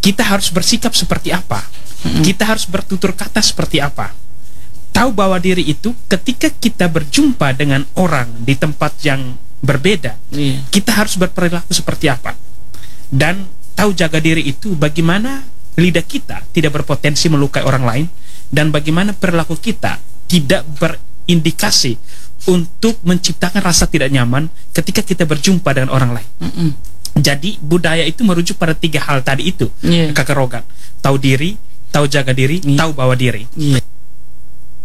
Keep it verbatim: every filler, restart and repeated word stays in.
kita harus bersikap seperti apa, mm-hmm. kita harus bertutur kata seperti apa. Tahu bahwa diri itu ketika kita berjumpa dengan orang di tempat yang berbeda, yeah. kita harus berperilaku seperti apa. Dan tahu jaga diri itu bagaimana lidah kita tidak berpotensi melukai orang lain, dan bagaimana perilaku kita tidak berindikasi untuk menciptakan rasa tidak nyaman ketika kita berjumpa dengan orang lain. Mm-mm. Jadi budaya itu merujuk pada tiga hal tadi itu, yeah. Kakak Rogan. Tahu diri, tahu jaga diri, yeah. tahu bawa diri. Yeah.